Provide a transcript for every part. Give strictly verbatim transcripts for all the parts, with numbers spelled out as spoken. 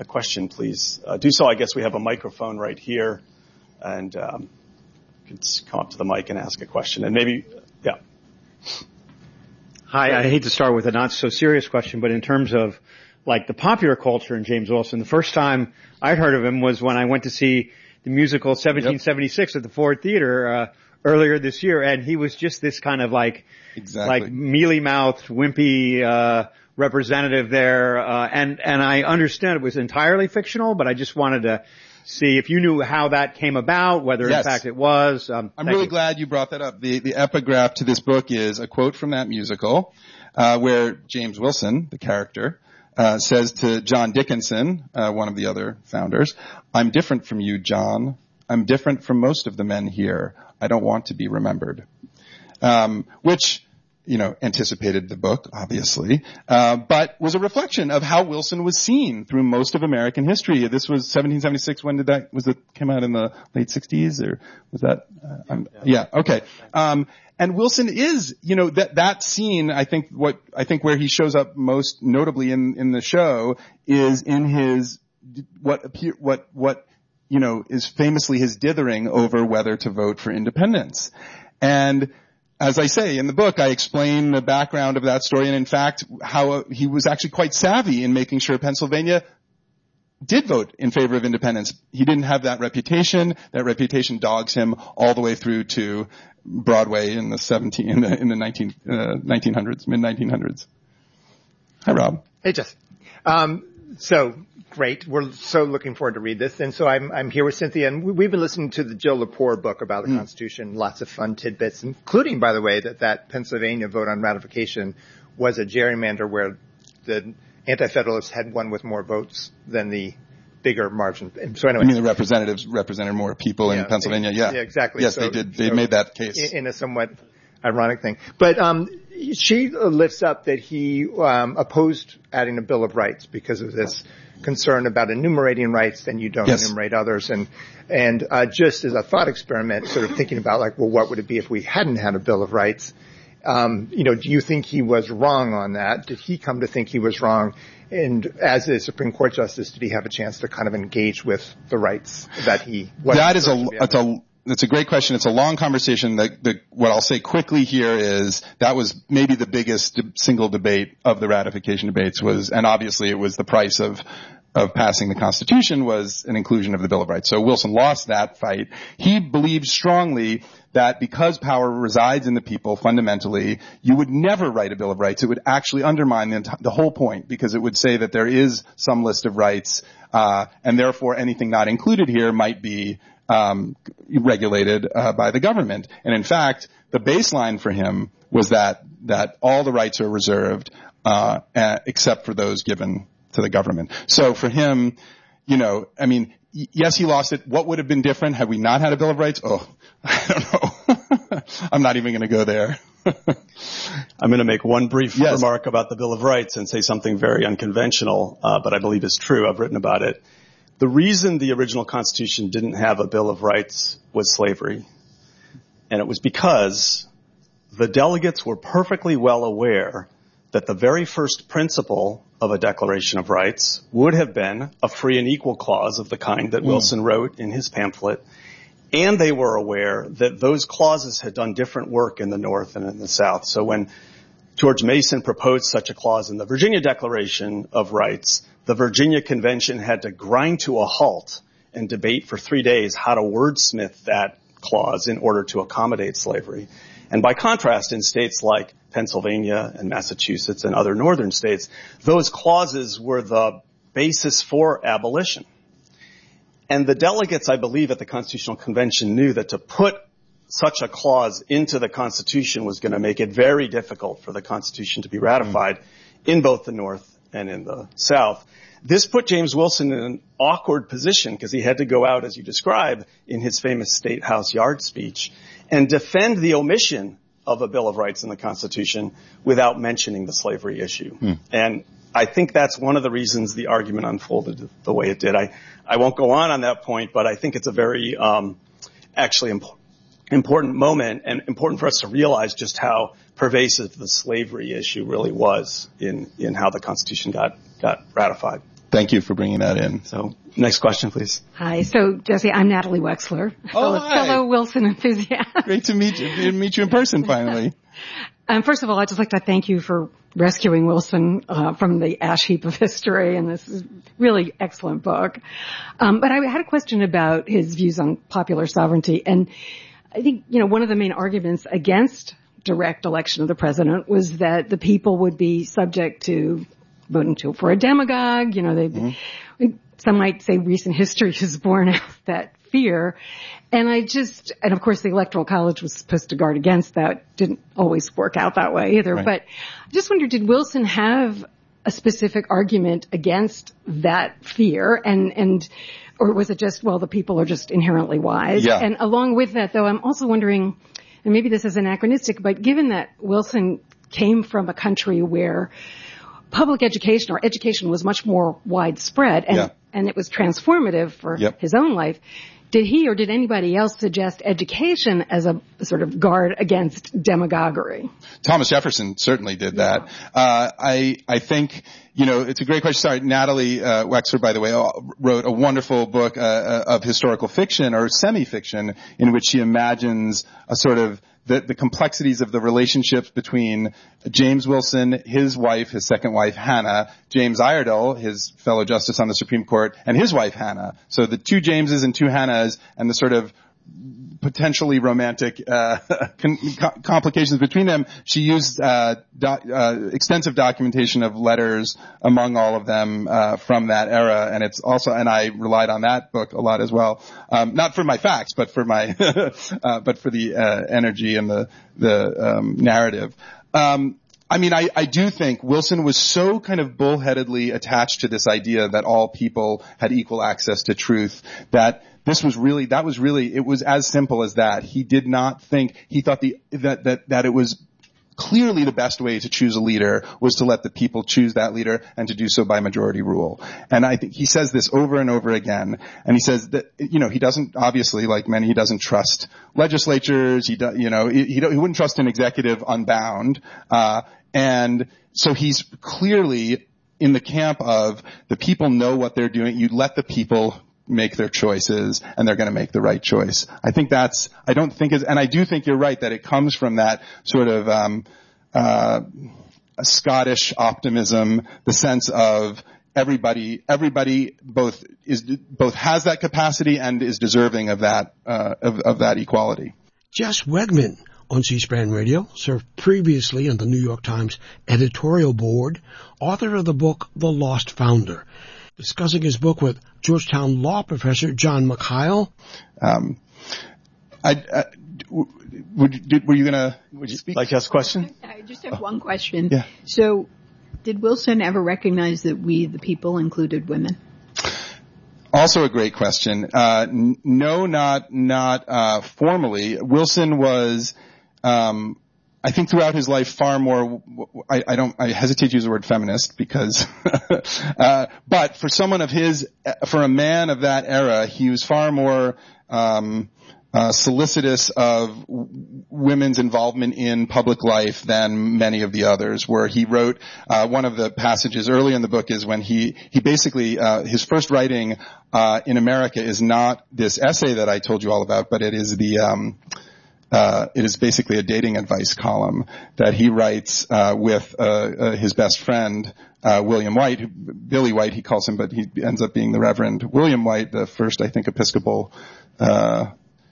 a question, please uh, do so. I guess we have a microphone right here, and um, you could come up to the mic and ask a question. And maybe, yeah. Hi, I hate to start with a not so serious question, but in terms of like the popular culture in James Wilson, the first time I'd heard of him was when I went to see the musical seventeen seventy-six yep. at the Ford Theater uh, earlier this year, and he was just this kind of like exactly. like mealy-mouthed, wimpy uh representative there, uh and and I understand it was entirely fictional, but I just wanted to see if you knew how that came about, whether yes. in fact it was. Um, I'm really you. glad you brought that up. The the epigraph to this book is a quote from that musical, uh where James Wilson, the character, Uh, says to John Dickinson, uh, one of the other founders, "I'm different from you, John. I'm different from most of the men here. I don't want to be remembered." Um, which, you know, anticipated the book, obviously, uh, but was a reflection of how Wilson was seen through most of American history. This was seventeen seventy-six. When did that, was it, came out in the late sixties, or was that, uh, um, yeah, okay. Um, And Wilson is, you know, that, that scene, I think what, I think where he shows up most notably in, in the show is in his, what appear, what, what, you know, is famously his dithering over whether to vote for independence. And as I say in the book, I explain the background of that story and in fact how he was actually quite savvy in making sure Pennsylvania did vote in favor of independence. He didn't have that reputation. That reputation dogs him all the way through to Broadway in the seventeen in the in the nineteen uh, nineteen hundreds, mid nineteen hundreds. Hi, Rob. Hey, Jess. Um, so great. We're so looking forward to read this. And so I'm I'm here with Cynthia, and we, we've been listening to the Jill Lepore book about the mm. Constitution. Lots of fun tidbits, including, by the way, that that Pennsylvania vote on ratification was a gerrymander where the Anti-Federalists had won with more votes than the bigger margin. And so anyway. I mean, the representatives represented more people yeah, in Pennsylvania. Yeah. Yeah, exactly. Yes, so, they did. They so made that case. In a somewhat ironic thing. But, um, she lifts up that he, um, opposed adding a Bill of Rights because of this concern about enumerating rights, then you don't yes. enumerate others. And, and, uh, just as a thought experiment, sort of thinking about like, well, what would it be if we hadn't had a Bill of Rights? Um, you know, do you think he was wrong on that? Did he come to think he was wrong? And as a Supreme Court justice, did he have a chance to kind of engage with the rights that he was? That is a, it's a, it's a great question. It's a long conversation. The, the, what I'll say quickly here is that was maybe the biggest single debate of the ratification debates was, and obviously it was the price of, of passing the Constitution was an inclusion of the Bill of Rights. So Wilson lost that fight. He believed strongly that because power resides in the people fundamentally, you would never write a Bill of Rights. It would actually undermine the, the whole point because it would say that there is some list of rights, uh, and therefore anything not included here might be um, regulated uh, by the government. And in fact, the baseline for him was that that all the rights are reserved uh, uh, except for those given to the government. So for him, you know, I mean, y- yes, he lost it. What would have been different had we not had a Bill of Rights? Oh, I don't know. I'm not even going to go there. I'm going to make one brief yes. remark about the Bill of Rights and say something very unconventional, uh, but I believe is true. I've written about it. The reason the original Constitution didn't have a Bill of Rights was slavery. And it was because the delegates were perfectly well aware that the very first principle of a Declaration of Rights would have been a free and equal clause of the kind that mm. Wilson wrote in his pamphlet. And they were aware that those clauses had done different work in the North and in the South. So when George Mason proposed such a clause in the Virginia Declaration of Rights, the Virginia Convention had to grind to a halt and debate for three days how to wordsmith that clause in order to accommodate slavery. And by contrast, in states like Pennsylvania and Massachusetts and other northern states, those clauses were the basis for abolition. And the delegates, I believe, at the Constitutional Convention knew that to put such a clause into the Constitution was going to make it very difficult for the Constitution to be ratified mm-hmm. in both the North and in the South. This put James Wilson in an awkward position because he had to go out, as you describe, in his famous State House Yard speech and defend the omission of a Bill of Rights in the Constitution without mentioning the slavery issue. Mm. And I think that's one of the reasons the argument unfolded the way it did. I, I won't go on on that point, but I think it's a very um, actually imp- important moment and important for us to realize just how pervasive the slavery issue really was in, in how the Constitution got, got ratified. thank you for bringing that in. So next question, please. Hi. So, Jesse, I'm Natalie Wexler, Oh, fellow, hi. fellow Wilson enthusiast. Great to meet you, meet you in person finally. Um, first of all, I'd just like to thank you for rescuing Wilson uh, from the ash heap of history, and this is really excellent book. Um, but I had a question about his views on popular sovereignty, and I think, you know, one of the main arguments against direct election of the president was that the people would be subject to voting to, for a demagogue. You know, they, mm-hmm. some might say recent history has borne out that fear. And I just, and of course the Electoral College was supposed to guard against that. Didn't always work out that way either. Right. But I just wondered, did Wilson have a specific argument against that fear? And, and, or was it just, well, the people are just inherently wise? Yeah. And along with that, though, I'm also wondering, and maybe this is anachronistic, but given that Wilson came from a country where public education or education was much more widespread and, yeah. and it was transformative for yep. his own life, did he or did anybody else suggest education as a sort of guard against demagoguery? Thomas Jefferson certainly did that. Uh, I, I think, you know, it's a great question. Sorry, Natalie uh, Wexler, by the way, wrote a wonderful book uh, of historical fiction or semi-fiction in which she imagines a sort of the, the complexities of the relationships between James Wilson, his wife, his second wife, Hannah, James Iredell, his fellow justice on the Supreme Court, and his wife, Hannah. So the two Jameses and two Hannahs and the sort of potentially romantic uh, con- complications between them. She used uh, doc- uh, extensive documentation of letters among all of them uh, from that era, and it's also, and I relied on that book a lot as well. Um, not for my facts, but for my, uh, but for the uh, energy and the the um, narrative. Um, I mean, I, I do think Wilson was so kind of bullheadedly attached to this idea that all people had equal access to truth that this was really, that was really, it was as simple as that. He did not think, he thought the, that, that, that it was clearly the best way to choose a leader was to let the people choose that leader and to do so by majority rule. And I think he says this over and over again. And he says that, you know, he doesn't, obviously, like many, he doesn't trust legislatures. He does, you know, he, he, he wouldn't trust an executive unbound. Uh, and so he's clearly in the camp of the people know what they're doing. You let the people make their choices and they're going to make the right choice. I think that's, I don't think is, and I do think you're right that it comes from that sort of, um, uh, a Scottish optimism, the sense of everybody, everybody both is, both has that capacity and is deserving of that, uh, of, of that equality. Jess Wegman on C-SPAN Radio, served previously on the New York Times editorial board, author of the book The Lost Founder. Discussing his book with Georgetown law professor John McHile. Um, I, I, would, did, were you going to, would you speak? Like to ask a question? I just have oh. one question. Yeah. So, did Wilson ever recognize that we, the people, included women? Also a great question. Uh, n- no, not, not, uh, formally. Wilson was, um, I think throughout his life far more, I, I don't, I hesitate to use the word feminist because, uh, but for someone of his, for a man of that era, he was far more, um, uh, solicitous of w- women's involvement in public life than many of the others, where he wrote, uh, one of the passages early in the book is when he, he basically, uh, his first writing, uh, in America is not this essay that I told you all about, but it is the, um, Uh, it is basically a dating advice column that he writes uh, with uh, uh, his best friend, uh, William White, who, Billy White he calls him, but he ends up being the Reverend William White, the first, I think, Episcopal uh,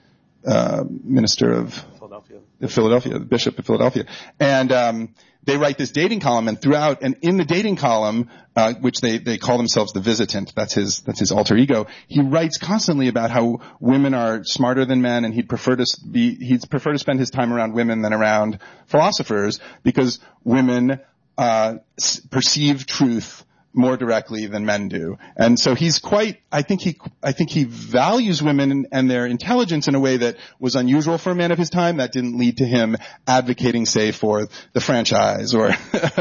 uh, minister of Philadelphia, Philadelphia, the Bishop of Philadelphia. And um, they write this dating column, and throughout, and in the dating column, uh, which they, they call themselves the Visitant, that's his, that's his alter ego, he writes constantly about how women are smarter than men, and he'd prefer to be, he'd prefer to spend his time around women than around philosophers, because women, uh, s- perceive truth more directly than men do. And so he's quite, I think he, I think he values women and their intelligence in a way that was unusual for a man of his time. That didn't lead to him advocating, say, for the franchise or,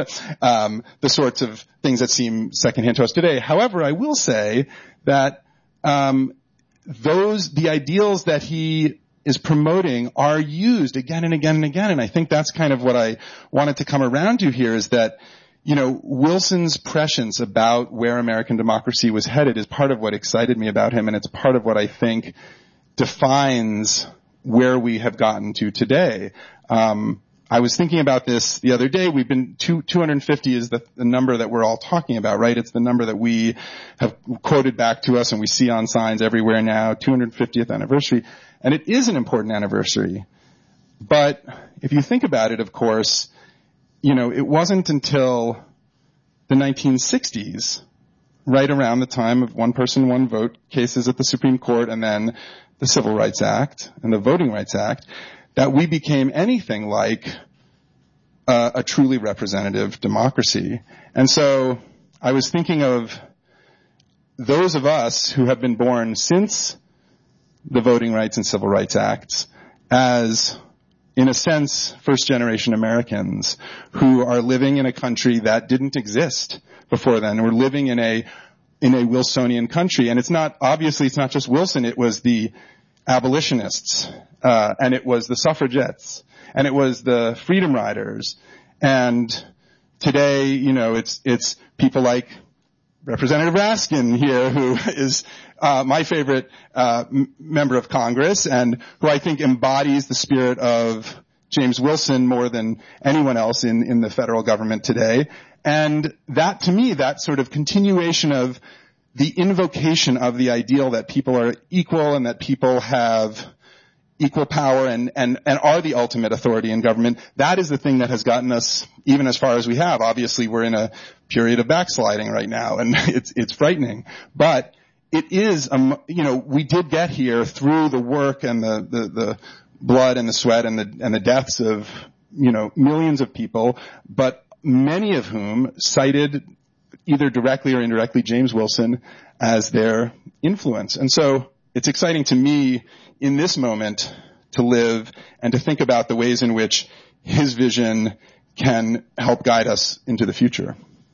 um, the sorts of things that seem secondhand to us today. However, I will say that, um, those, the ideals that he is promoting are used again and again and again. And I think that's kind of what I wanted to come around to here is that you know, Wilson's prescience about where American democracy was headed is part of what excited me about him, and it's part of what I think defines where we have gotten to today. Um, I was thinking about this the other day. We've been, two, 250 is the, the number that we're all talking about, right? It's the number that we have quoted back to us and we see on signs everywhere now, two hundred fiftieth anniversary. And it is an important anniversary. But if you think about it, of course, you know, it wasn't until the nineteen sixties, right around the time of one person, one vote cases at the Supreme Court and then the Civil Rights Act and the Voting Rights Act, that we became anything like uh, a truly representative democracy. And so I was thinking of those of us who have been born since the Voting Rights and Civil Rights Acts as, in a sense, first-generation Americans who are living in a country that didn't exist before then. We're living in a in a Wilsonian country. And it's not, obviously, it's not just Wilson. It was the abolitionists, uh, and it was the suffragettes, and it was the Freedom Riders. And today, you know, it's it's people like Representative Raskin here, who is uh, my favorite uh, m- member of Congress, and who I think embodies the spirit of James Wilson more than anyone else in, in the federal government today. And that, to me, that sort of continuation of the invocation of the ideal that people are equal and that people have equal power and, and, and are the ultimate authority in government, that is the thing that has gotten us even as far as we have. Obviously, we're in a period of backsliding right now, and it's, it's frightening. But it is, um, you know, we did get here through the work and the, the, the blood and the sweat and the, and the deaths of, you know, millions of people, but many of whom cited either directly or indirectly James Wilson as their influence. And so it's exciting to me in this moment to live and to think about the ways in which his vision can help guide us into the future.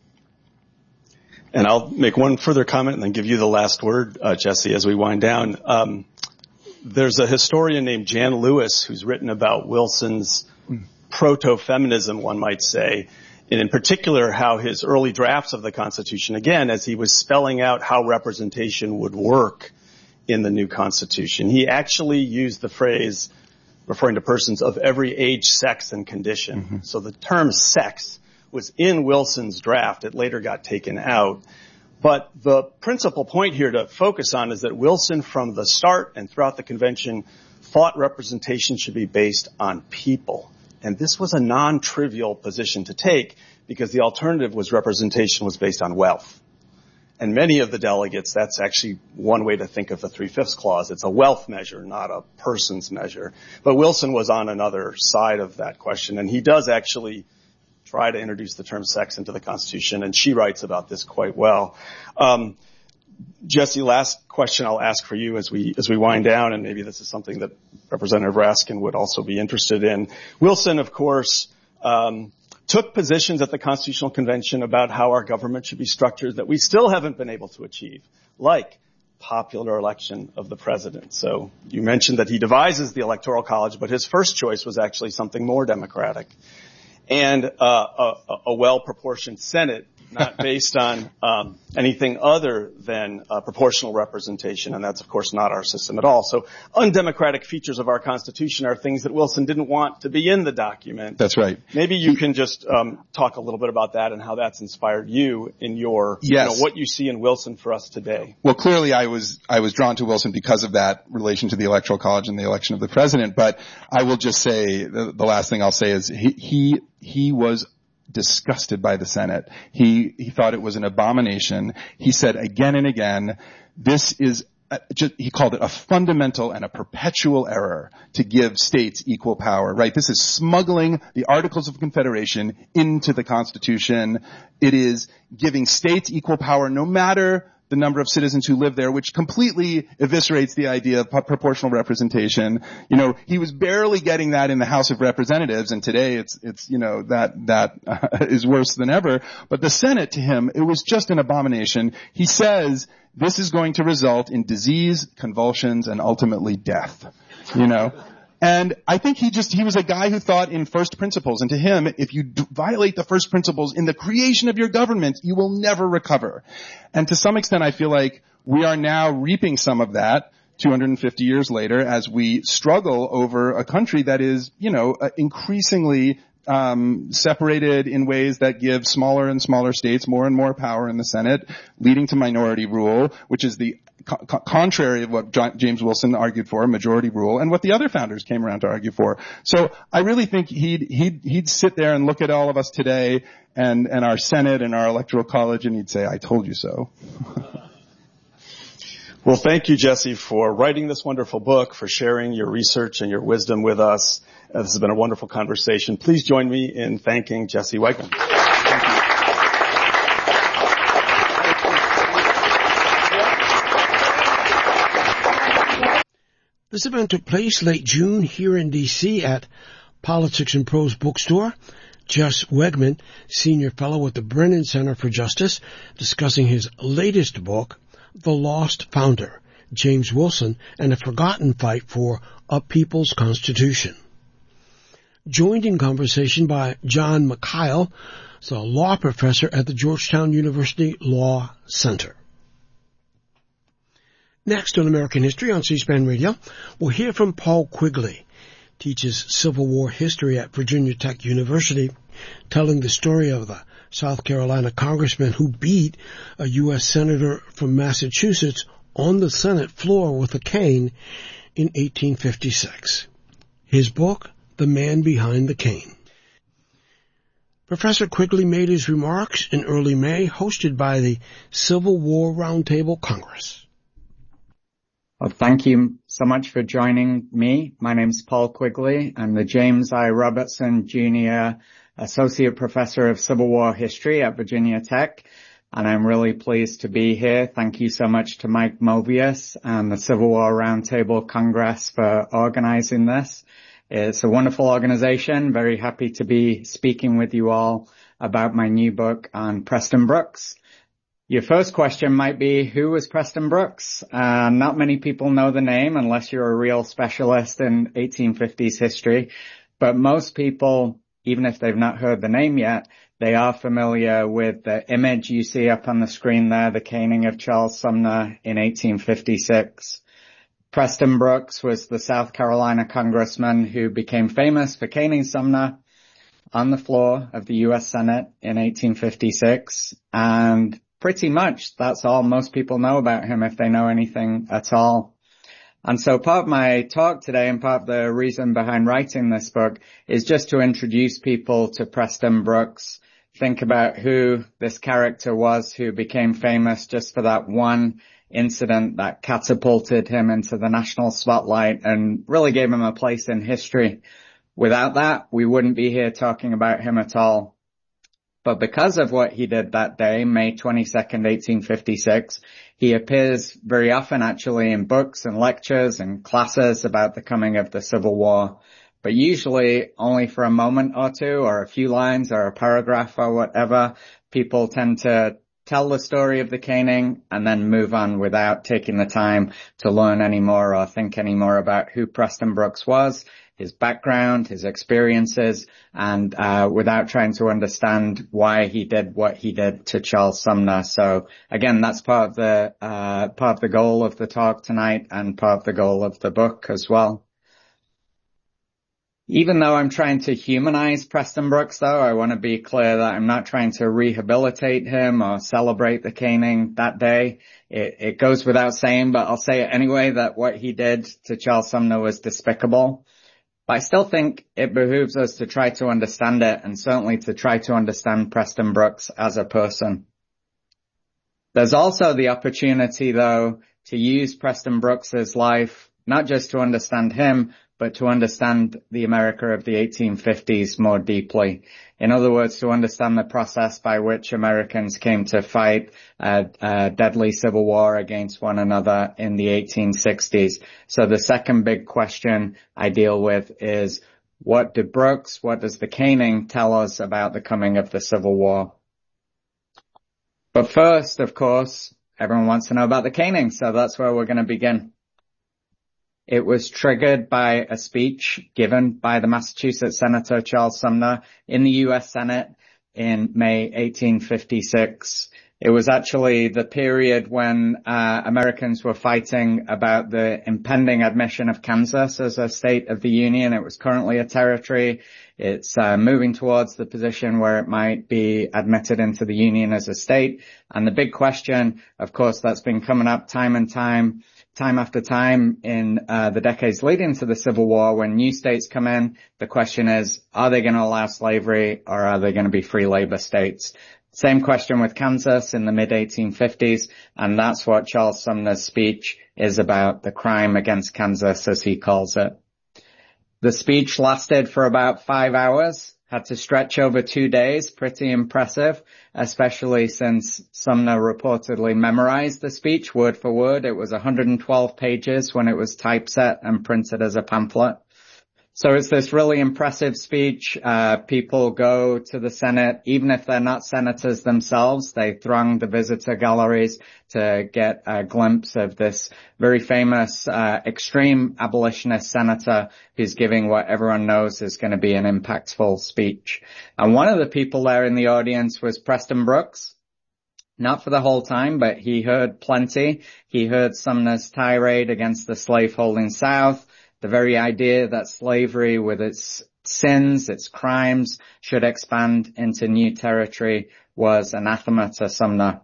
And I'll make one further comment and then give you the last word, uh, Jesse, as we wind down. Um, there's a historian named Jan Lewis who's written about Wilson's proto-feminism, one might say, and in particular how his early drafts of the Constitution, again, as he was spelling out how representation would work in the new Constitution, he actually used the phrase referring to persons of every age, sex, and condition. Mm-hmm. So the term sex was in Wilson's draft. It later got taken out. But the principal point here to focus on is that Wilson, from the start and throughout the convention, thought representation should be based on people. And this was a non-trivial position to take because the alternative was representation was based on wealth. And many of the delegates, that's actually one way to think of the Three-Fifths Clause. It's a wealth measure, not a person's measure. But Wilson was on another side of that question, and he does actually try to introduce the term sex into the Constitution, and she writes about this quite well. Um, Jesse, last question I'll ask for you as we as we wind down, and maybe this is something that Representative Raskin would also be interested in. Wilson, of course, um, took positions at the Constitutional Convention about how our government should be structured that we still haven't been able to achieve, like popular election of the president. So you mentioned that he devises the Electoral College, but his first choice was actually something more democratic. And uh, a, a well-proportioned Senate, not based on um, anything other than uh, proportional representation, and that's, of course, not our system at all. So undemocratic features of our Constitution are things that Wilson didn't want to be in the document. That's right. Maybe you can just um, talk a little bit about that and how that's inspired you in your, yes. you know, what you see in Wilson for us today. Well, clearly I was I was drawn to Wilson because of that relation to the Electoral College and the election of the president, but I will just say, the, the last thing I'll say is he he, he was disgusted by the Senate. He he thought it was an abomination. He said again and again, this is a, just, he called it a fundamental and a perpetual error to give states equal power, right? This is smuggling the Articles of Confederation into the Constitution. It is giving states equal power no matter the number of citizens who live there, which completely eviscerates the idea of proportional representation. You know, he was barely getting that in the House of Representatives, and today it's, it's, you know, that, that uh, is worse than ever. But the Senate, to him, it was just an abomination. He says this is going to result in disease, convulsions, and ultimately death. You know? And I think he just, he was a guy who thought in first principles. And to him, if you d- violate the first principles in the creation of your government, you will never recover. And to some extent, I feel like we are now reaping some of that two hundred fifty years later as we struggle over a country that is, you know, uh, increasingly um separated in ways that give smaller and smaller states more and more power in the Senate, leading to minority rule, which is the co- contrary of what John, James Wilson argued for, majority rule, and what the other founders came around to argue for. So I really think he'd he'd he'd sit there and look at all of us today and and our Senate and our Electoral College, and he'd say, "I told you so." Well, thank you, Jesse, for writing this wonderful book, for sharing your research and your wisdom with us. Uh, this has been a wonderful conversation. Please join me in thanking Jesse Wegman. This event took place late June here in D C at Politics and Prose Bookstore. Jess Wegman, Senior Fellow at the Brennan Center for Justice, discussing his latest book, The Lost Founder, James Wilson and a Forgotten Fight for a People's Constitution. Joined in conversation by John McKyle, the law professor at the Georgetown University Law Center. Next on American History on C-SPAN Radio, we'll hear from Paul Quigley. Teaches Civil War history at Virginia Tech University, telling the story of the South Carolina congressman who beat a U S senator from Massachusetts on the Senate floor with a cane in eighteen fifty-six. His book, The Man Behind the Cane. Professor Quigley made his remarks in early May, hosted by the Civil War Roundtable Congress. Well, thank you so much for joining me. My name's Paul Quigley. I'm the James I. Robertson Junior Associate Professor of Civil War History at Virginia Tech, and I'm really pleased to be here. Thank you so much to Mike Mobius and the Civil War Roundtable Congress for organizing this. It's a wonderful organization. Very happy to be speaking with you all about my new book on Preston Brooks. Your first question might be, who was Preston Brooks? Uh, not many people know the name unless you're a real specialist in eighteen fifties history, but most people, even if they've not heard the name yet, they are familiar with the image you see up on the screen there, the caning of Charles Sumner in eighteen fifty-six. Preston Brooks was the South Carolina congressman who became famous for caning Sumner on the floor of the U S Senate in eighteen fifty-six, and pretty much that's all most people know about him if they know anything at all. And so part of my talk today and part of the reason behind writing this book is just to introduce people to Preston Brooks, think about who this character was who became famous just for that one incident that catapulted him into the national spotlight and really gave him a place in history. Without that, we wouldn't be here talking about him at all. But because of what he did that day, May twenty-second, eighteen fifty-six, he appears very often actually in books and lectures and classes about the coming of the Civil War, but usually only for a moment or two or a few lines or a paragraph or whatever. People tend to tell the story of the caning and then move on without taking the time to learn any more or think any more about who Preston Brooks was, his background, his experiences, and uh without trying to understand why he did what he did to Charles Sumner. So again, that's part of the uh part of the goal of the talk tonight and part of the goal of the book as well. Even though I'm trying to humanize Preston Brooks, though, I want to be clear that I'm not trying to rehabilitate him or celebrate the caning that day. It, it goes without saying, but I'll say it anyway, that what he did to Charles Sumner was despicable. But I still think it behooves us to try to understand it, and certainly to try to understand Preston Brooks as a person. There's also the opportunity, though, to use Preston Brooks's life, not just to understand him, but to understand the America of the eighteen fifties more deeply. In other words, to understand the process by which Americans came to fight a, a deadly civil war against one another in the eighteen sixties. So the second big question I deal with is, what did Brooks, what does the caning tell us about the coming of the Civil War? But first, of course, everyone wants to know about the caning, so that's where we're going to begin. It was triggered by a speech given by the Massachusetts Senator Charles Sumner in the U S Senate in May eighteen fifty-six. It was actually the period when uh, Americans were fighting about the impending admission of Kansas as a state of the Union. It was currently a territory. It's uh, moving towards the position where it might be admitted into the Union as a state. And the big question, of course, that's been coming up time and time, time after time in uh, the decades leading to the Civil War, when new states come in, the question is, are they going to allow slavery or are they going to be free labor states? Same question with Kansas in the mid eighteen fifties, and that's what Charles Sumner's speech is about, the crime against Kansas, as he calls it. The speech lasted for about five hours, had to stretch over two days, pretty impressive, especially since Sumner reportedly memorized the speech word for word. It was one hundred twelve pages when it was typeset and printed as a pamphlet. So it's this really impressive speech. Uh, people go to the Senate, even if they're not senators themselves. They throng the visitor galleries to get a glimpse of this very famous, uh, extreme abolitionist senator who's giving what everyone knows is going to be an impactful speech. And one of the people there in the audience was Preston Brooks. Not for the whole time, but he heard plenty. He heard Sumner's tirade against the slaveholding South. The very idea that slavery with its sins, its crimes, should expand into new territory was anathema to Sumner.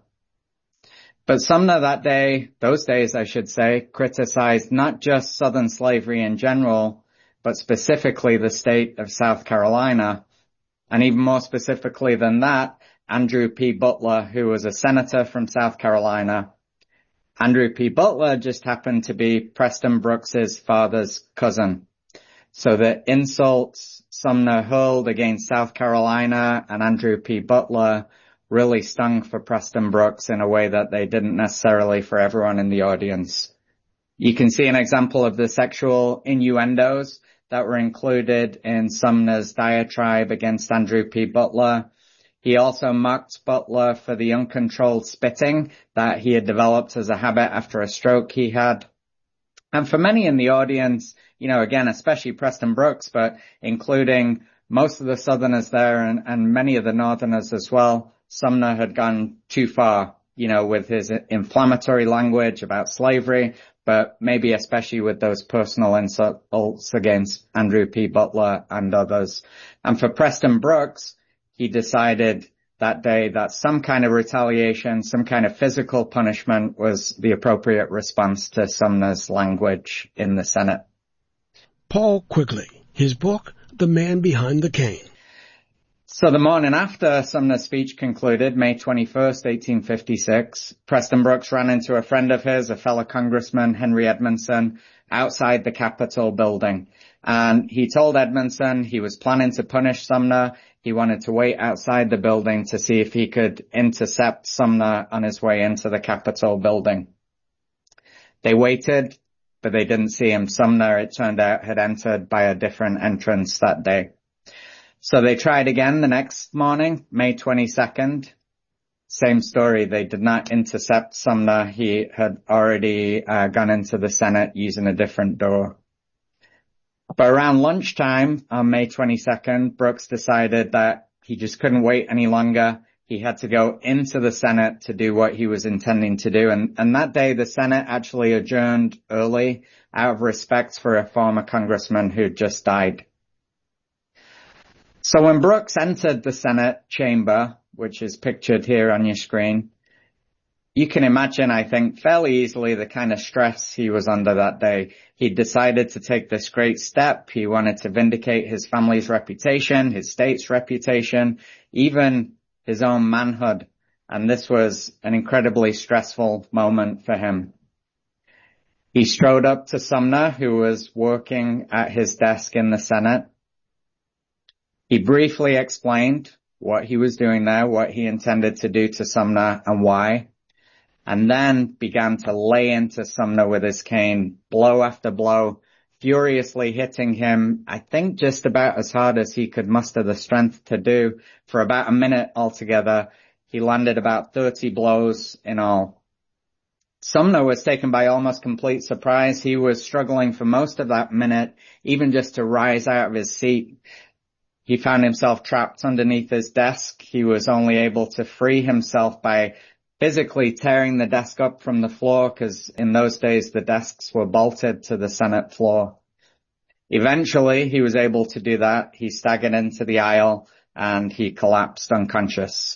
But Sumner that day, those days I should say, criticized not just Southern slavery in general, but specifically the state of South Carolina. And even more specifically than that, Andrew P. Butler, who was a senator from South Carolina. Andrew P. Butler just happened to be Preston Brooks's father's cousin. So the insults Sumner hurled against South Carolina and Andrew P. Butler really stung for Preston Brooks in a way that they didn't necessarily for everyone in the audience. You can see an example of the sexual innuendos that were included in Sumner's diatribe against Andrew P. Butler. He also mocked Butler for the uncontrolled spitting that he had developed as a habit after a stroke he had. And for many in the audience, you know, again, especially Preston Brooks, but including most of the Southerners there and, and many of the Northerners as well, Sumner had gone too far, you know, with his inflammatory language about slavery, but maybe especially with those personal insults against Andrew P. Butler and others. And for Preston Brooks, he decided that day that some kind of retaliation, some kind of physical punishment was the appropriate response to Sumner's language in the Senate. Paul Quigley, his book, The Man Behind the Cane. So the morning after Sumner's speech concluded, May twenty-first, eighteen fifty-six, Preston Brooks ran into a friend of his, a fellow congressman, Henry Edmondson, outside the Capitol building. And he told Edmondson he was planning to punish Sumner. He wanted to wait outside the building to see if he could intercept Sumner on his way into the Capitol building. They waited, but they didn't see him. Sumner, it turned out, had entered by a different entrance that day. So they tried again the next morning, May twenty-second. Same story. They did not intercept Sumner. He had already uh, gone into the Senate using a different door. But around lunchtime on May twenty-second, Brooks decided that he just couldn't wait any longer. He had to go into the Senate to do what he was intending to do. And, and that day, the Senate actually adjourned early out of respect for a former congressman who just died. So when Brooks entered the Senate chamber, which is pictured here on your screen, you can imagine, I think, fairly easily the kind of stress he was under that day. He decided to take this great step. He wanted to vindicate his family's reputation, his state's reputation, even his own manhood. And this was an incredibly stressful moment for him. He strode up to Sumner, who was working at his desk in the Senate. He briefly explained what he was doing there, what he intended to do to Sumner and why, and then began to lay into Sumner with his cane, blow after blow, furiously hitting him, I think just about as hard as he could muster the strength to do. For about a minute altogether, he landed about thirty blows in all. Sumner was taken by almost complete surprise. He was struggling for most of that minute, even just to rise out of his seat. He found himself trapped underneath his desk. He was only able to free himself by physically tearing the desk up from the floor, because in those days the desks were bolted to the Senate floor. Eventually, he was able to do that. He staggered into the aisle and he collapsed unconscious.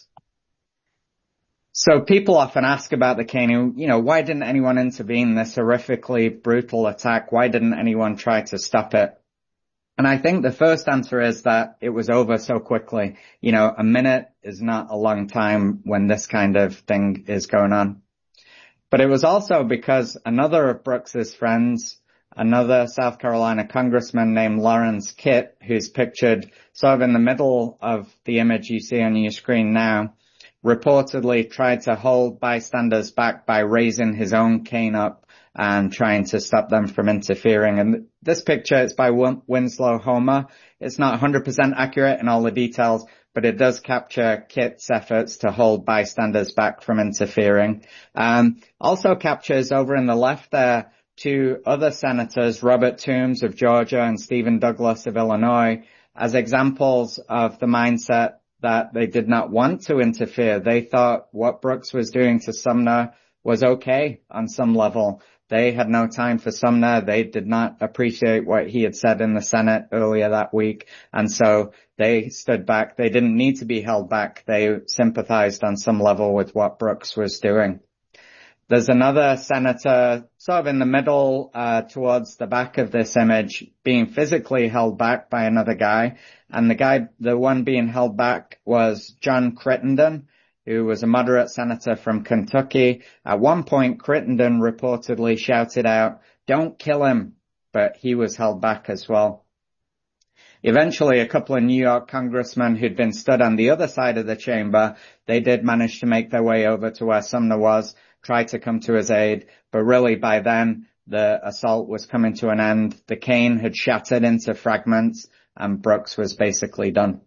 So people often ask about the caning, you know, why didn't anyone intervene in this horrifically brutal attack? Why didn't anyone try to stop it? And I think the first answer is that it was over so quickly. You know, a minute is not a long time when this kind of thing is going on. But it was also because another of Brooks's friends, another South Carolina congressman named Lawrence Kitt, who's pictured sort of in the middle of the image you see on your screen now, reportedly tried to hold bystanders back by raising his own cane up and trying to stop them from interfering. And this picture is by Winslow Homer. It's not one hundred percent accurate in all the details, but it does capture Kitt's efforts to hold bystanders back from interfering. Um, also captures over in the left there two other senators, Robert Toombs of Georgia and Stephen Douglas of Illinois, as examples of the mindset that they did not want to interfere. They thought what Brooks was doing to Sumner was okay on some level. They had no time for Sumner. They did not appreciate what he had said in the Senate earlier that week. And so they stood back. They didn't need to be held back. They sympathized on some level with what Brooks was doing. There's another senator sort of in the middle, uh, towards the back of this image, being physically held back by another guy. And the guy, the one being held back was John Crittenden, who was a moderate senator from Kentucky. At one point, Crittenden reportedly shouted out, "Don't kill him," but he was held back as well. Eventually, a couple of New York congressmen who'd been stood on the other side of the chamber, they did manage to make their way over to where Sumner was, tried to come to his aid, but really by then, the assault was coming to an end. The cane had shattered into fragments, and Brooks was basically done.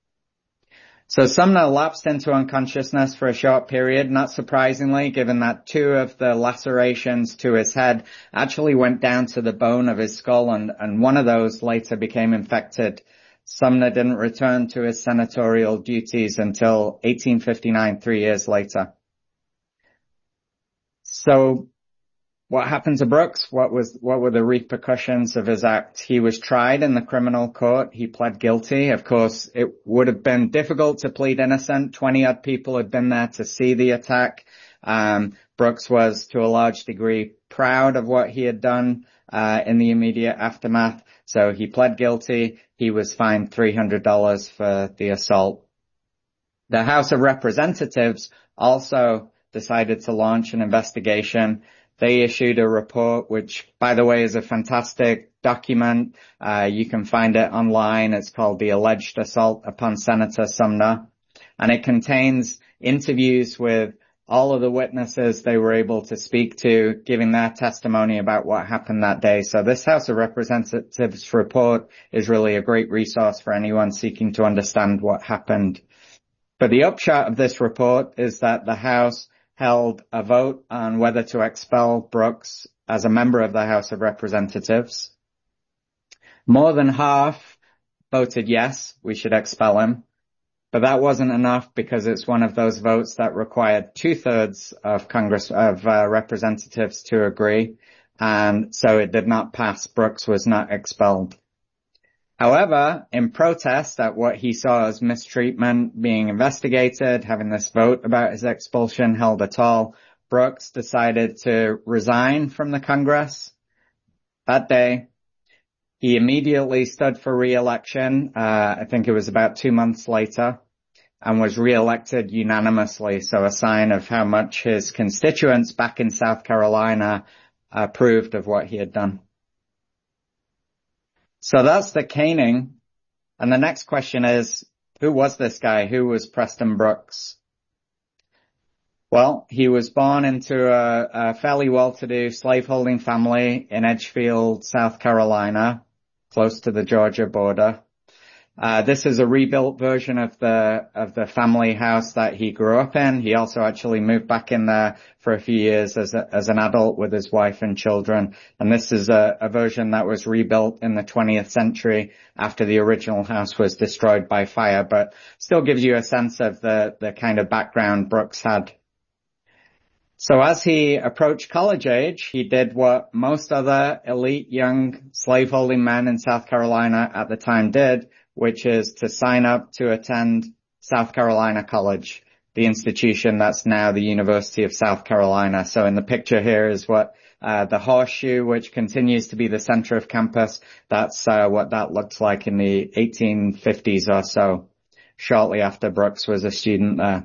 So Sumner lapsed into unconsciousness for a short period, not surprisingly, given that two of the lacerations to his head actually went down to the bone of his skull, and, and one of those later became infected. Sumner didn't return to his senatorial duties until eighteen fifty-nine, three years later. So what happened to Brooks? What was, what were the repercussions of his act? He was tried in the criminal court. He pled guilty. Of course, it would have been difficult to plead innocent. twenty odd people had been there to see the attack. Um, Brooks was to a large degree proud of what he had done, uh, in the immediate aftermath. So he pled guilty. He was fined three hundred dollars for the assault. The House of Representatives also decided to launch an investigation. They issued a report, which, by the way, is a fantastic document. Uh, you can find it online. It's called The Alleged Assault Upon Senator Sumner. And it contains interviews with all of the witnesses they were able to speak to, giving their testimony about what happened that day. So this House of Representatives report is really a great resource for anyone seeking to understand what happened. But the upshot of this report is that the House held a vote on whether to expel Brooks as a member of the House of Representatives. More than half voted yes, we should expel him. But that wasn't enough, because it's one of those votes that required two-thirds of Congress, of uh, representatives to agree. And so it did not pass. Brooks was not expelled. However, in protest at what he saw as mistreatment being investigated, having this vote about his expulsion held at all, Brooks decided to resign from the Congress. That day, he immediately stood for re-election. Uh, I think it was about two months later, and was re-elected unanimously. So a sign of how much his constituents back in South Carolina approved of what he had done. So that's the caning. And the next question is, who was this guy? Who was Preston Brooks? Well, he was born into a, a fairly well-to-do slaveholding family in Edgefield, South Carolina, close to the Georgia border. Uh, this is a rebuilt version of the, of the family house that he grew up in. He also actually moved back in there for a few years as a, as an adult with his wife and children. And this is a, a version that was rebuilt in the twentieth century after the original house was destroyed by fire, but still gives you a sense of the, the kind of background Brooks had. So as he approached college age, he did what most other elite young slaveholding men in South Carolina at the time did, which is to sign up to attend South Carolina College, the institution that's now the University of South Carolina. So in the picture here is what uh, the horseshoe, which continues to be the center of campus. That's uh, what that looked like in the eighteen fifties or so, shortly after Brooks was a student there.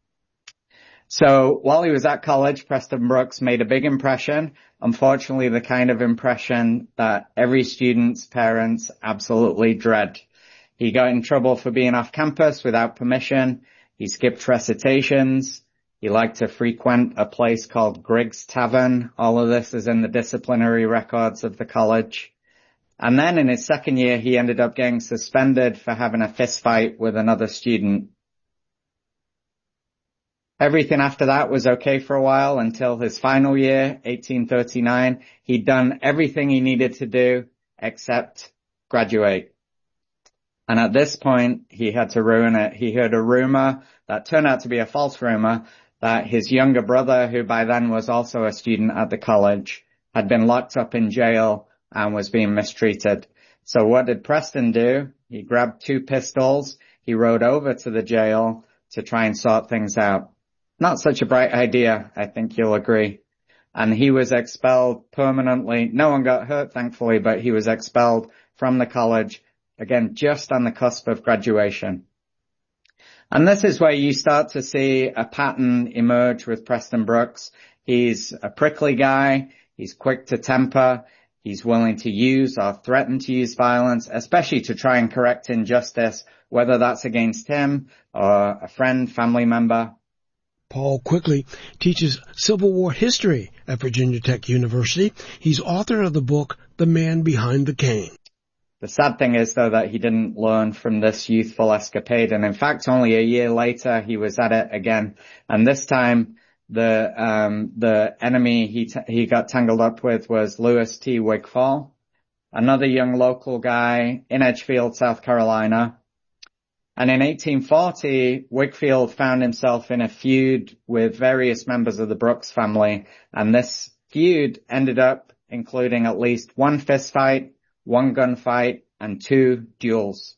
So while he was at college, Preston Brooks made a big impression. Unfortunately, the kind of impression that every student's parents absolutely dread. He got in trouble for being off campus without permission. He skipped recitations. He liked to frequent a place called Griggs Tavern. All of this is in the disciplinary records of the college. And then in his second year, he ended up getting suspended for having a fist fight with another student. Everything after that was okay for a while until his final year, eighteen thirty-nine. He'd done everything he needed to do except graduate. And at this point, he had to ruin it. He heard a rumor that turned out to be a false rumor that his younger brother, who by then was also a student at the college, had been locked up in jail and was being mistreated. So what did Preston do? He grabbed two pistols. He rode over to the jail to try and sort things out. Not such a bright idea, I think you'll agree. And he was expelled permanently. No one got hurt, thankfully, but he was expelled from the college, again, just on the cusp of graduation. And this is where you start to see a pattern emerge with Preston Brooks. He's a prickly guy. He's quick to temper. He's willing to use or threaten to use violence, especially to try and correct injustice, whether that's against him or a friend, family member. Paul Quigley teaches Civil War history at Virginia Tech University. He's author of the book, The Man Behind the Cane. The sad thing is, though, that he didn't learn from this youthful escapade. And in fact, only a year later, he was at it again. And this time, the um the enemy he t- he got tangled up with was Lewis T. Wigfall, another young local guy in Edgefield, South Carolina. And in eighteen forty, Wigfield found himself in a feud with various members of the Brooks family, and this feud ended up including at least one fistfight, one gunfight, and two duels.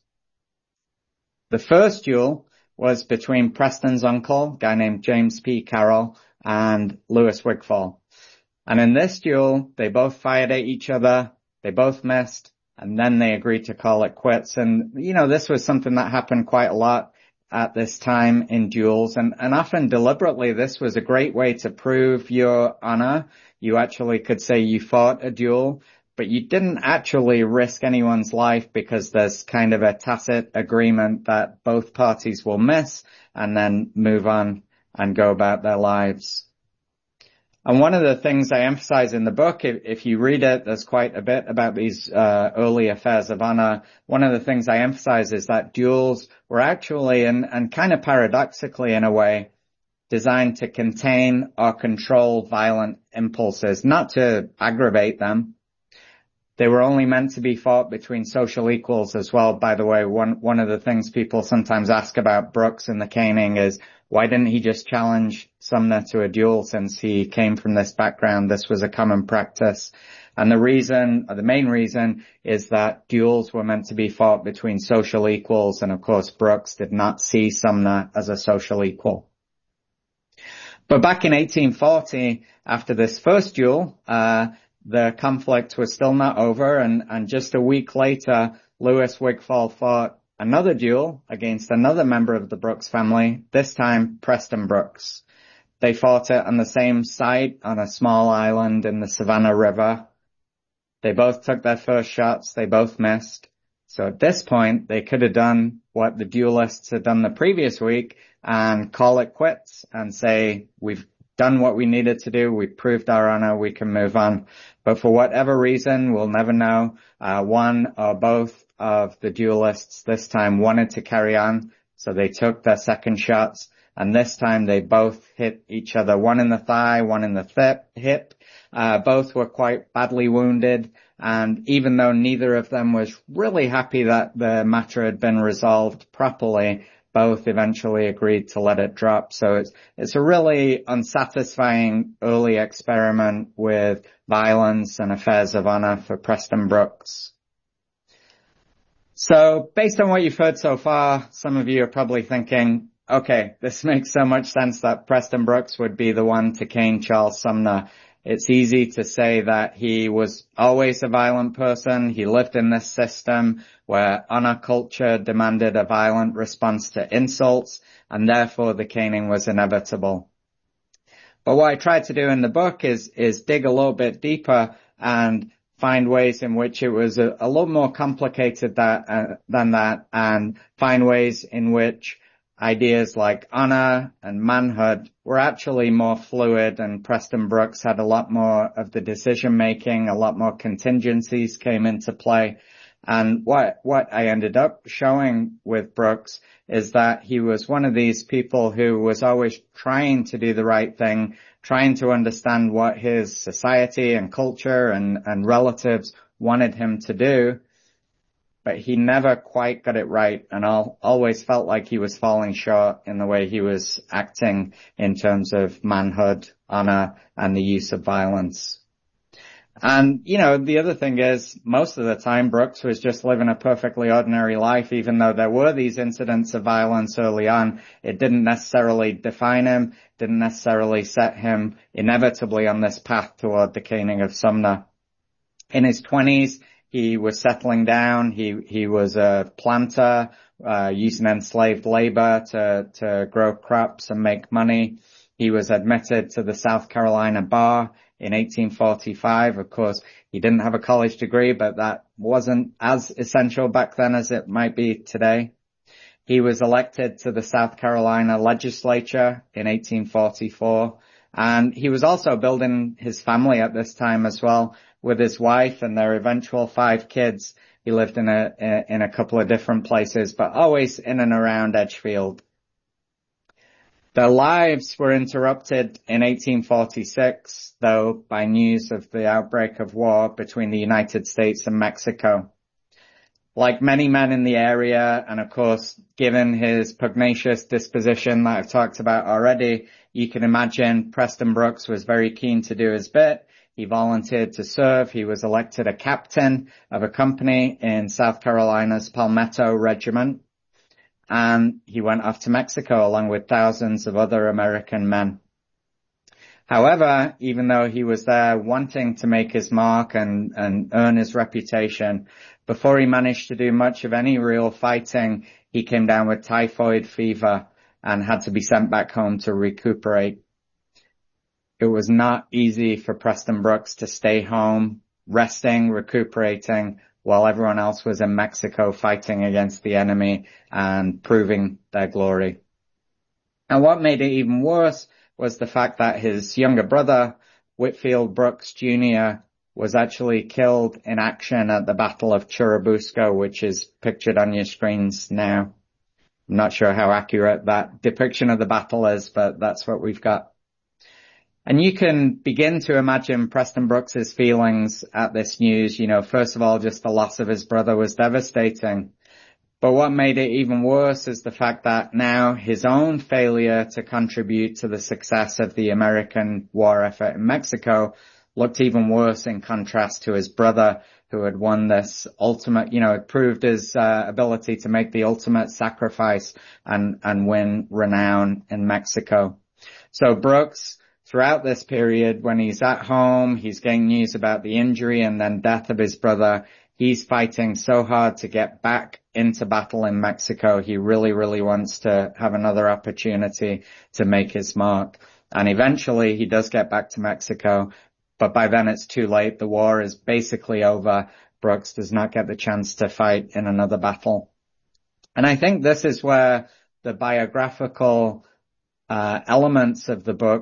The first duel was between Preston's uncle, a guy named James P. Carroll, and Lewis Wigfall. And in this duel, they both fired at each other, they both missed, and then they agreed to call it quits. And, you know, this was something that happened quite a lot at this time in duels. And, and often deliberately, this was a great way to prove your honor. You actually could say you fought a duel, but you didn't actually risk anyone's life because there's kind of a tacit agreement that both parties will miss and then move on and go about their lives. And one of the things I emphasize in the book, if, if you read it, there's quite a bit about these uh, early affairs of honor. One of the things I emphasize is that duels were actually, and, and kind of paradoxically in a way, designed to contain or control violent impulses, not to aggravate them. They were only meant to be fought between social equals as well. By the way, one, one of the things people sometimes ask about Brooks and the caning is, why didn't he just challenge Sumner to a duel since he came from this background? This was a common practice. And the reason, or the main reason, is that duels were meant to be fought between social equals. And of course, Brooks did not see Sumner as a social equal. But back in eighteen forty, after this first duel, uh, the conflict was still not over. And, and just a week later, Lewis Wigfall fought another duel against another member of the Brooks family, this time Preston Brooks. They fought it on the same site on a small island in the Savannah River. They both took their first shots. They both missed. So at this point, they could have done what the duelists had done the previous week and call it quits and say, we've done what we needed to do. We proved our honor. We can move on. But for whatever reason, we'll never know, uh, one or both of the duelists this time wanted to carry on. So they took their second shots. And this time they both hit each other, one in the thigh, one in the th- hip. Uh, both were quite badly wounded. And even though neither of them was really happy that the matter had been resolved properly, both eventually agreed to let it drop. So it's, it's a really unsatisfying early experiment with violence and affairs of honor for Preston Brooks. So based on what you've heard so far, some of you are probably thinking, okay, this makes so much sense that Preston Brooks would be the one to cane Charles Sumner. It's easy to say that he was always a violent person. He lived in this system where honor culture demanded a violent response to insults, and therefore the caning was inevitable. But what I tried to do in the book is, is dig a little bit deeper and find ways in which it was a, a little more complicated that, uh, than that, and find ways in which ideas like honor and manhood were actually more fluid, and Preston Brooks had a lot more of the decision making, a lot more contingencies came into play. And what, what I ended up showing with Brooks is that he was one of these people who was always trying to do the right thing, trying to understand what his society and culture and, and relatives wanted him to do. But he never quite got it right, and all, always felt like he was falling short in the way he was acting in terms of manhood, honor, and the use of violence. And, you know, the other thing is, most of the time, Brooks was just living a perfectly ordinary life, even though there were these incidents of violence early on. It didn't necessarily define him, didn't necessarily set him inevitably on this path toward the caning of Sumner. In his twenties, he was settling down. He, he was a planter, uh, using enslaved labor to, to grow crops and make money. He was admitted to the South Carolina bar in eighteen forty-five. Of course, he didn't have a college degree, but that wasn't as essential back then as it might be today. He was elected to the South Carolina legislature in eighteen forty-four. And he was also building his family at this time as well, with his wife and their eventual five kids. He lived in a, in a couple of different places, but always in and around Edgefield. Their lives were interrupted in eighteen forty-six, though, by news of the outbreak of war between the United States and Mexico. Like many men in the area, and of course, given his pugnacious disposition that I've talked about already, you can imagine Preston Brooks was very keen to do his bit. He volunteered to serve. He was elected a captain of a company in South Carolina's Palmetto Regiment. And he went off to Mexico along with thousands of other American men. However, even though he was there wanting to make his mark and, and earn his reputation, before he managed to do much of any real fighting, he came down with typhoid fever and had to be sent back home to recuperate. It was not easy for Preston Brooks to stay home, resting, recuperating, while everyone else was in Mexico fighting against the enemy and proving their glory. And what made it even worse was the fact that his younger brother, Whitfield Brooks Junior, was actually killed in action at the Battle of Churubusco, which is pictured on your screens now. I'm not sure how accurate that depiction of the battle is, but that's what we've got. And you can begin to imagine Preston Brooks's feelings at this news. You know, first of all, just the loss of his brother was devastating. But what made it even worse is the fact that now his own failure to contribute to the success of the American war effort in Mexico looked even worse in contrast to his brother, who had won this ultimate, you know, had proved his uh, ability to make the ultimate sacrifice and, and win renown in Mexico. So Brooks, throughout this period, when he's at home, he's getting news about the injury and then death of his brother, he's fighting so hard to get back into battle in Mexico. He really, really wants to have another opportunity to make his mark. And eventually he does get back to Mexico, but by then it's too late. The war is basically over. Brooks does not get the chance to fight in another battle. And I think this is where the biographical uh elements of the book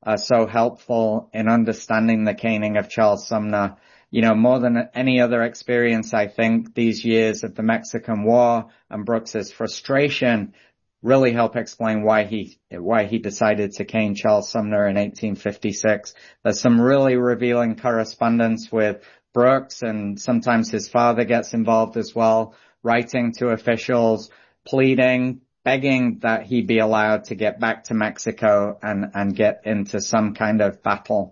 are so helpful in understanding the caning of Charles Sumner. You know, more than any other experience, I think these years of the Mexican War and Brooks's frustration really help explain why he, why he decided to cane Charles Sumner in eighteen fifty-six. There's some really revealing correspondence with Brooks, and sometimes his father gets involved as well, writing to officials, pleading, begging that he be allowed to get back to Mexico and, and get into some kind of battle.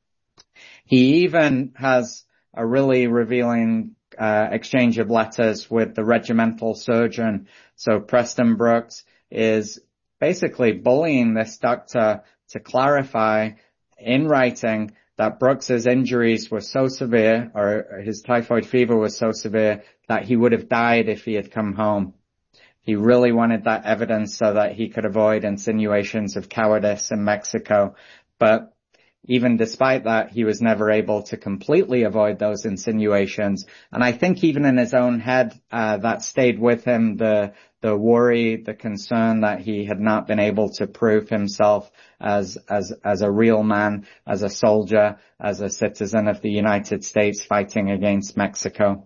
He even has a really revealing uh, exchange of letters with the regimental surgeon. So Preston Brooks is basically bullying this doctor to clarify in writing that Brooks's injuries were so severe, or his typhoid fever was so severe, that he would have died if he had come home. He really wanted that evidence so that he could avoid insinuations of cowardice in Mexico. But even despite that, he was never able to completely avoid those insinuations. And I think even in his own head, uh, that stayed with him, the, the worry, the concern that he had not been able to prove himself as, as, as a real man, as a soldier, as a citizen of the United States fighting against Mexico.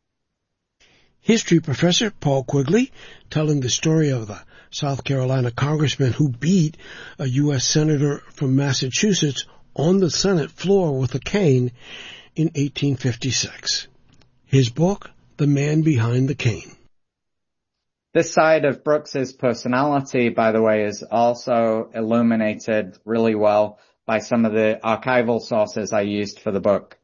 History professor Paul Quigley telling the story of the South Carolina congressman who beat a U S senator from Massachusetts on the Senate floor with a cane in eighteen fifty-six. His book, The Man Behind the Cane. This side of Brooks's personality, by the way, is also illuminated really well by some of the archival sources I used for the book.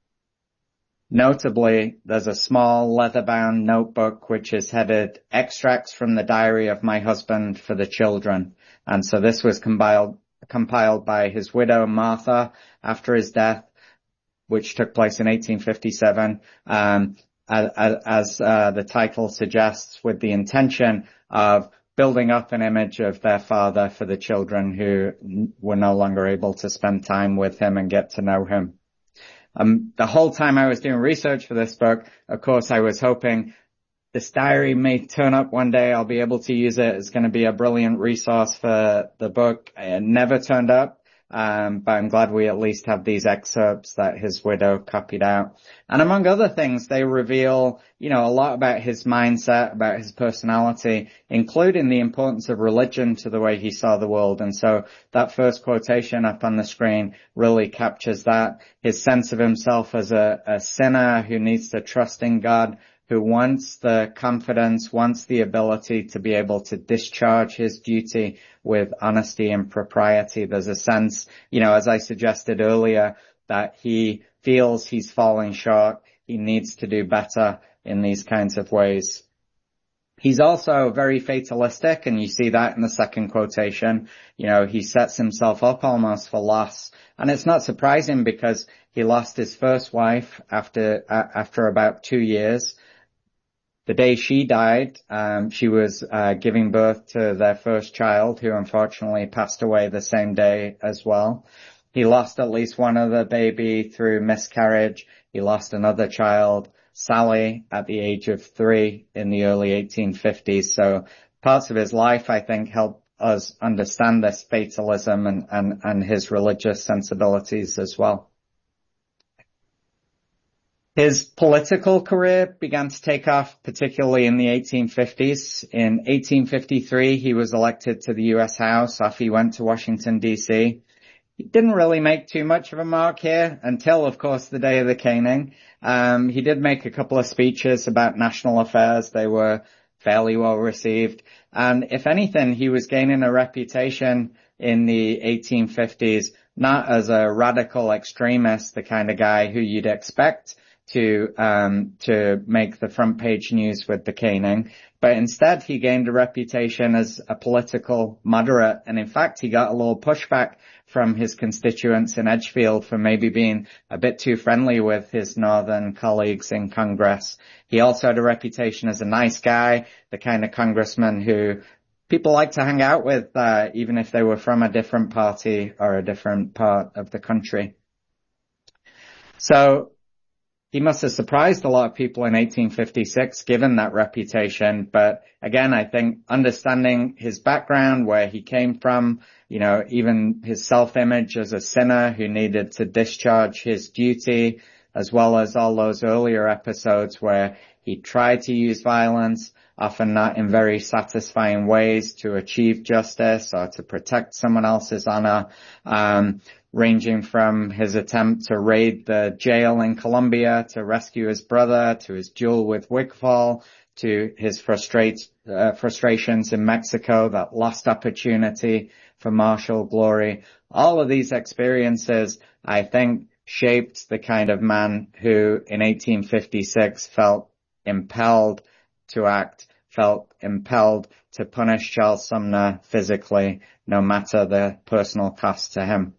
Notably, there's a small leather-bound notebook which is headed Extracts from the Diary of My Husband for the Children. And so this was compiled, compiled by his widow, Martha, after his death, which took place in eighteen fifty-seven, um, as, as uh, the title suggests, with the intention of building up an image of their father for the children who were no longer able to spend time with him and get to know him. Um, the whole time I was doing research for this book, of course, I was hoping this diary may turn up one day. I'll be able to use it. It's going to be a brilliant resource for the book. It never turned up, um, but I'm glad we at least have these excerpts that his widow copied out. And among other things, they reveal, you know, a lot about his mindset, about his personality, including the importance of religion to the way he saw the world. And so that first quotation up on the screen really captures that. His sense of himself as a, a sinner who needs to trust in God, who wants the confidence, wants the ability to be able to discharge his duty with honesty and propriety. There's a sense, you know, as I suggested earlier, that he feels he's falling short. He needs to do better in these kinds of ways. He's also very fatalistic, and you see that in the second quotation. You know, he sets himself up almost for loss. And it's not surprising because he lost his first wife after, uh, after about two years. The day she died, um, she was uh, giving birth to their first child, who unfortunately passed away the same day as well. He lost at least one other baby through miscarriage. He lost another child, Sally, at the age of three in the early eighteen fifties. So parts of his life, I think, help us understand this fatalism and, and, and his religious sensibilities as well. His political career began to take off, particularly in the eighteen fifties. In eighteen fifty-three, he was elected to the U S House. Off he went to Washington, D C He didn't really make too much of a mark here until, of course, the day of the caning. Um, he did make a couple of speeches about national affairs. They were fairly well received. And if anything, he was gaining a reputation in the eighteen fifties, not as a radical extremist, the kind of guy who you'd expect to um to make the front page news with the caning, but instead he gained a reputation as a political moderate, and in fact he got a little pushback from his constituents in Edgefield for maybe being a bit too friendly with his northern colleagues in Congress. He also had a reputation as a nice guy, the kind of congressman who people like to hang out with, uh, even if they were from a different party or a different part of the country. So he must have surprised a lot of people in eighteen fifty-six, given that reputation. But again, I think understanding his background, where he came from, you know, even his self-image as a sinner who needed to discharge his duty, as well as all those earlier episodes where he tried to use violence, often not in very satisfying ways, to achieve justice or to protect someone else's honor, um, ranging from his attempt to raid the jail in Colombia to rescue his brother, to his duel with Wigfall, to his frustrate, uh, frustrations in Mexico, that lost opportunity for martial glory. All of these experiences, I think, shaped the kind of man who in eighteen fifty-six felt impelled to act, felt impelled to punish Charles Sumner physically, no matter the personal cost to him.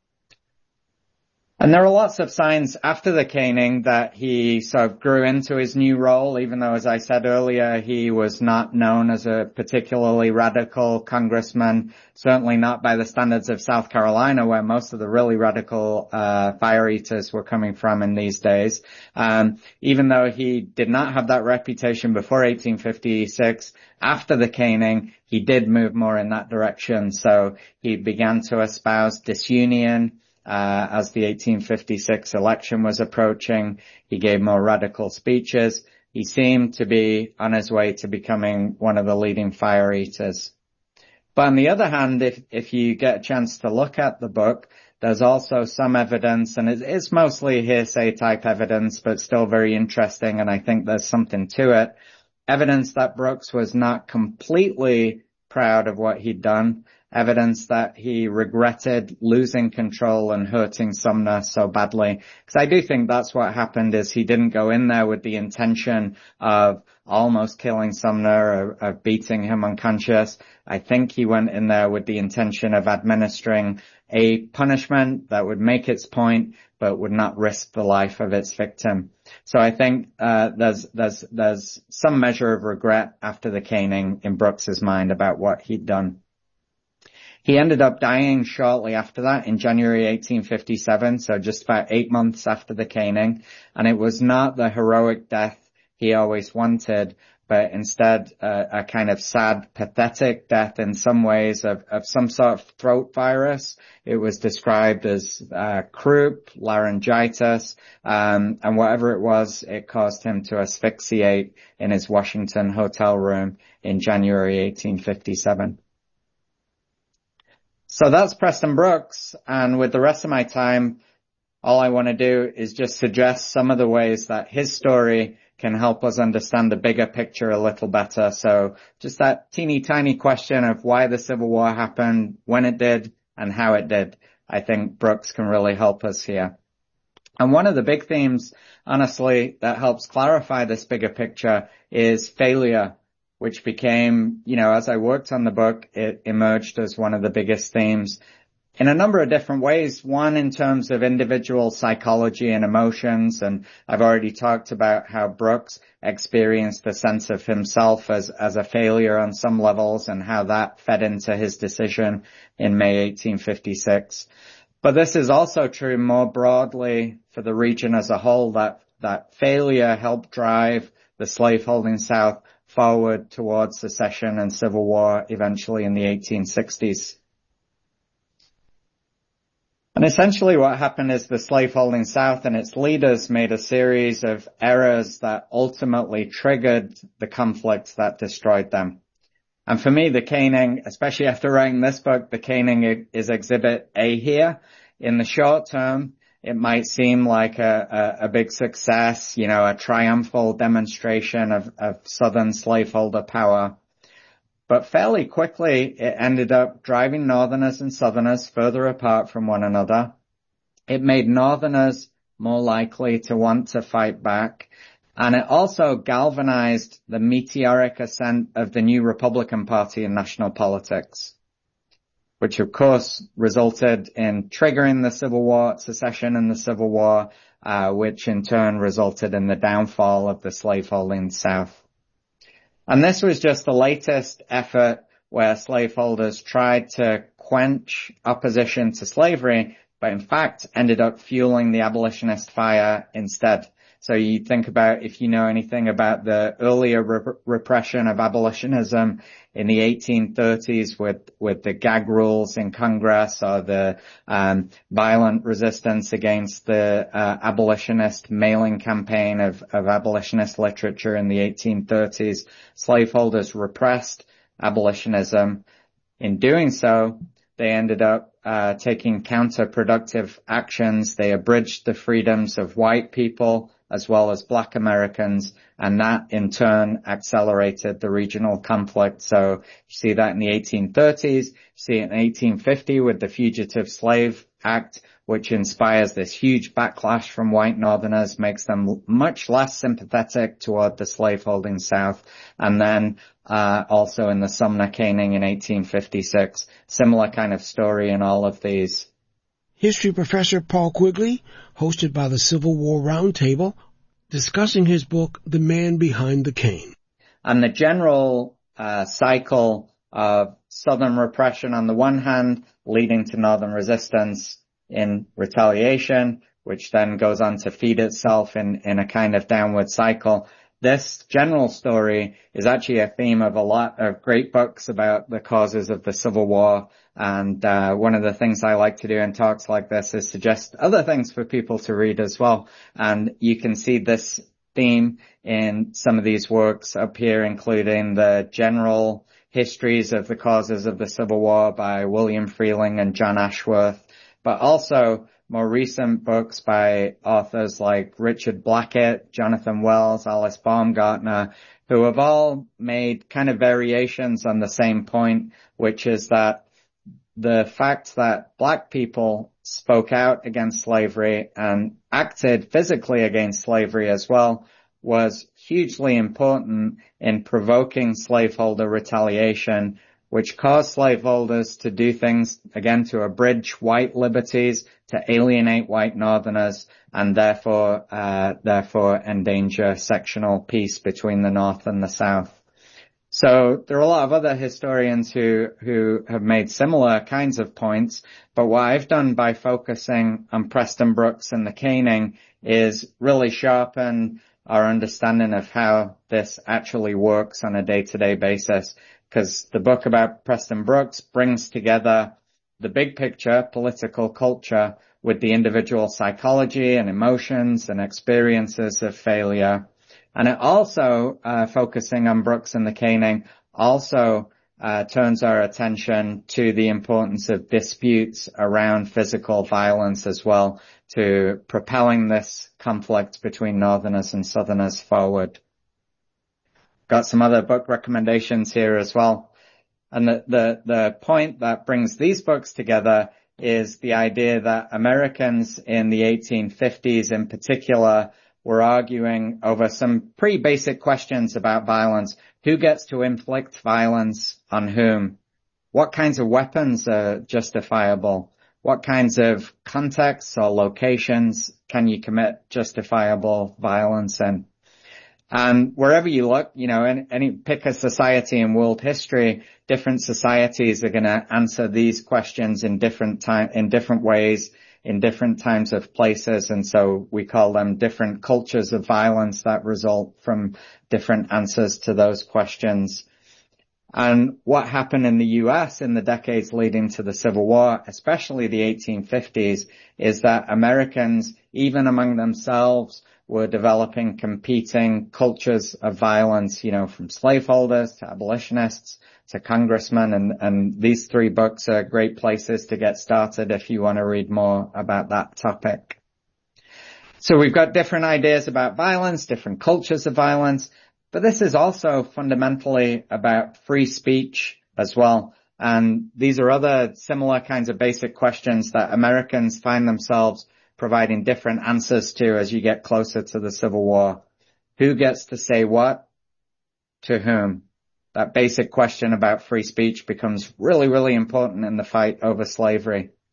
And there are lots of signs after the caning that he sort of grew into his new role, even though, as I said earlier, he was not known as a particularly radical congressman, certainly not by the standards of South Carolina, where most of the really radical uh fire eaters were coming from in these days. Um even though he did not have that reputation before eighteen fifty-six, after the caning, he did move more in that direction. So he began to espouse disunion. Uh, as the eighteen fifty-six election was approaching, he gave more radical speeches. He seemed to be on his way to becoming one of the leading fire eaters. But on the other hand, if, if you get a chance to look at the book, there's also some evidence, and it is mostly hearsay type evidence, but still very interesting, and I think there's something to it. Evidence that Brooks was not completely proud of what he'd done. Evidence that he regretted losing control and hurting Sumner so badly. Because I do think that's what happened, is he didn't go in there with the intention of almost killing Sumner, or of beating him unconscious. I think he went in there with the intention of administering a punishment that would make its point, but would not risk the life of its victim. So I think uh there's there's there's some measure of regret after the caning in Brooks's mind about what he'd done. He ended up dying shortly after that in January eighteen fifty-seven, so just about eight months after the caning. And it was not the heroic death he always wanted, but instead uh, a kind of sad, pathetic death in some ways of, of some sort of throat virus. It was described as uh, croup, laryngitis, um, and whatever it was, it caused him to asphyxiate in his Washington hotel room in January eighteen fifty-seven. So that's Preston Brooks, and with the rest of my time, all I want to do is just suggest some of the ways that his story can help us understand the bigger picture a little better. So just that teeny tiny question of why the Civil War happened, when it did, and how it did. I think Brooks can really help us here. And one of the big themes, honestly, that helps clarify this bigger picture is failure, which became, you know, as I worked on the book, it emerged as one of the biggest themes in a number of different ways. One, in terms of individual psychology and emotions, and I've already talked about how Brooks experienced a sense of himself as, as a failure on some levels, and how that fed into his decision in May eighteen fifty-six. But this is also true more broadly for the region as a whole, that, that failure helped drive the slaveholding South forward towards secession and civil war eventually in the eighteen sixties. And essentially what happened is the slaveholding South and its leaders made a series of errors that ultimately triggered the conflicts that destroyed them. And for me, the caning, especially after writing this book, the caning is exhibit A here. In the short term, it might seem like a, a, a big success, you know, a triumphal demonstration of, of Southern slaveholder power. But fairly quickly, it ended up driving Northerners and Southerners further apart from one another. It made Northerners more likely to want to fight back. And it also galvanized the meteoric ascent of the new Republican Party in national politics, which of course resulted in triggering the Civil War, secession and the Civil War, uh, which in turn resulted in the downfall of the slaveholding South. And this was just the latest effort where slaveholders tried to quench opposition to slavery but in fact ended up fueling the abolitionist fire instead. So you think about, if you know anything about the earlier rep- repression of abolitionism in the eighteen thirties with, with the gag rules in Congress, or the um, violent resistance against the uh, abolitionist mailing campaign of, of abolitionist literature in the eighteen thirties, slaveholders repressed abolitionism. In doing so, they ended up uh, taking counterproductive actions. They abridged the freedoms of white people as well as black Americans, and that in turn accelerated the regional conflict. So you see that in the eighteen thirties, you see it in eighteen fifty with the Fugitive Slave Act, which inspires this huge backlash from white Northerners, makes them much less sympathetic toward the slaveholding South. And then uh also in the Sumner Caning in eighteen fifty-six, similar kind of story in all of these. History professor Paul Quigley, hosted by the Civil War Roundtable, discussing his book, The Man Behind the Cane. And the general uh cycle of Southern repression on the one hand, leading to Northern resistance in retaliation, which then goes on to feed itself in, in a kind of downward cycle. This general story is actually a theme of a lot of great books about the causes of the Civil War. And uh one of the things I like to do in talks like this is suggest other things for people to read as well. And you can see this theme in some of these works up here, including the general histories of the causes of the Civil War by William Freeling and John Ashworth, but also more recent books by authors like Richard Blackett, Jonathan Wells, Alice Baumgartner, who have all made kind of variations on the same point, which is that the fact that black people spoke out against slavery and acted physically against slavery as well was hugely important in provoking slaveholder retaliation, which caused slaveholders to do things, again, to abridge white liberties, to alienate white Northerners, and therefore, uh, therefore endanger sectional peace between the North and the South. So there are a lot of other historians who, who have made similar kinds of points, but what I've done by focusing on Preston Brooks and the caning is really sharpen our understanding of how this actually works on a day-to-day basis. Because the book about Preston Brooks brings together the big picture, political culture, with the individual psychology and emotions and experiences of failure. And it also, uh, focusing on Brooks and the caning, also uh, turns our attention to the importance of disputes around physical violence as well, to propelling this conflict between Northerners and Southerners forward. Got some other book recommendations here as well. And the, the, the point that brings these books together is the idea that Americans in the eighteen fifties in particular were arguing over some pretty basic questions about violence. Who gets to inflict violence on whom? What kinds of weapons are justifiable? What kinds of contexts or locations can you commit justifiable violence in? And wherever you look, you know, any, any pick a society in world history, different societies are going to answer these questions in different time, in different ways, in different times of places. And so we call them different cultures of violence that result from different answers to those questions. And what happened in the U S in the decades leading to the Civil War, especially the eighteen fifties, is that Americans, even among themselves, were developing competing cultures of violence, you know, from slaveholders to abolitionists to congressmen. And, and these three books are great places to get started if you want to read more about that topic. So we've got different ideas about violence, different cultures of violence, but this is also fundamentally about free speech as well. And these are other similar kinds of basic questions that Americans find themselves providing different answers to as you get closer to the Civil War. Who gets to say what to whom? That basic question about free speech becomes really, really important in the fight over slavery.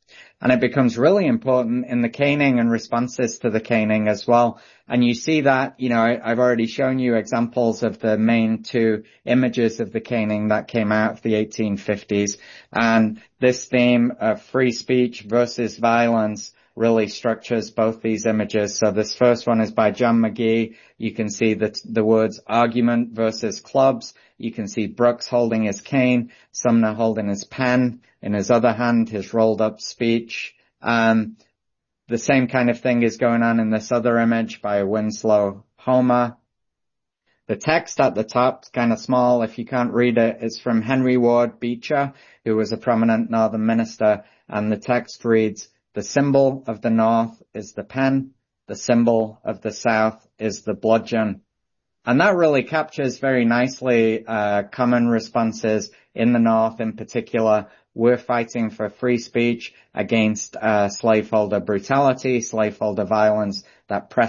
And it becomes really important in the caning and responses to the caning as well. And you see that, you know, I, I've already shown you examples of the main two images of the caning that came out of the eighteen fifties. And this theme of free speech versus violence really structures both these images. So this first one is by John McGee. You can see the, the words argument versus clubs. You can see Brooks holding his cane, Sumner holding his pen, in his other hand, his rolled up speech. Um, the same kind of thing is going on in this other image by Winslow Homer. The text at the top is kind of small. If you can't read it, it's from Henry Ward Beecher, who was a prominent Northern minister. And the text reads, "The symbol of the North is the pen. The symbol of the South is the bludgeon." And that really captures very nicely uh common responses in the North in particular. We're fighting for free speech against uh slaveholder brutality, slaveholder violence that press